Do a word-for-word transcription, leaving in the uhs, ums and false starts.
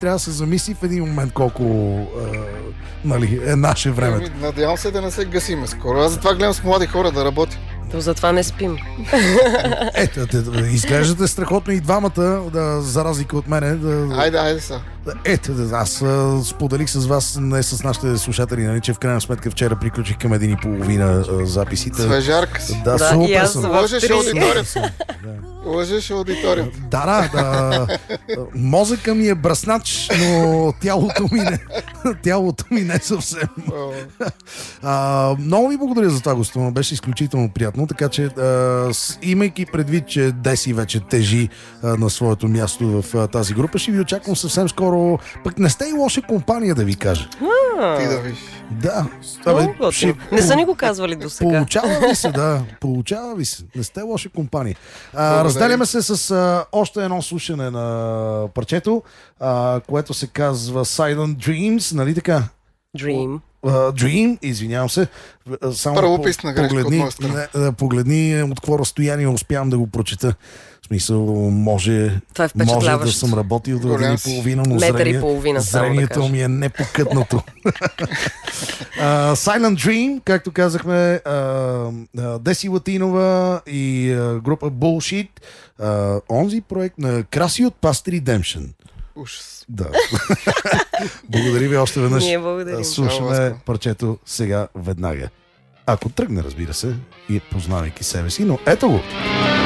трябва да се замисли в един момент колко а, нали, е наше време. Надявам се да не се гасиме скоро. Аз затова гледам с млади хора да работя. То затова не спим. Ето, изглеждате страхотно и двамата, да, за разлика от мене. Да, айде, айде са. Ето, аз а, споделих с вас, не с нашите слушатели, нали, че в крайна сметка вчера приключих към един и половина а, записите. Свежарка си. Да, да, супер съм. Лъжеш аудиторията. Лъжеш аудиторията. Да, да, да. Мозъка ми е бръснач, но тялото ми не, тялото ми не съвсем. А, много ви благодаря за това гостуване, беше изключително приятно, така че а, с, имайки предвид, че Деси вече тежи а, на своето място в а, тази група, ще ви очаквам съвсем скоро. Пък не сте и лоша компания, да ви кажа. Ти да виж. Да. Абе, ще... Не са ни го казвали до сега. Получава ви се, да. Получава ви се. Не сте лоша компания. А, разделяме се с а, още едно слушане на парчето, а, което се казва Silent Dreams, нали така? Dream. Uh, Dream, извинявам се. Само Първописна грешка от моя страна. Не, погледни от какво разстояние успявам да го прочета. В смисъл, може, това е може да съм работил до години и половина, но метър зрение, и половина, зрението да ми е непокътнато. uh, Silent Dream, както казахме, uh, uh, Деси Латинова и uh, група Bullshit. Uh, онзи проект на Краси от Past Redemption. Ужас. Да. Благодаря ви още веднъж. Ние благодарим. Слушаме парчето сега веднага. Ако тръгне, разбира се, и познавайки себе си, но ето го.